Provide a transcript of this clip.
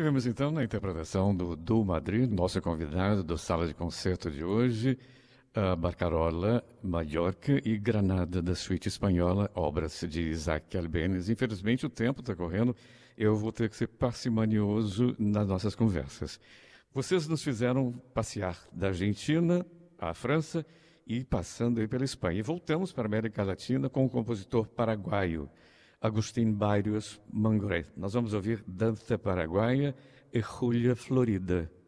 Tivemos então na interpretação do Madrid, nosso convidado do Sala de Concerto de hoje, a Barcarola, Mallorca e Granada, da suíte espanhola, obras de Isaac Albéniz. Infelizmente o tempo está correndo, eu vou ter que ser parcimonioso nas nossas conversas. Vocês nos fizeram passear da Argentina à França e passando aí pela Espanha. E voltamos para a América Latina com o compositor paraguaio, Agustín Barrios Mangoré. Nós vamos ouvir Dança Paraguaia e Julia Florida.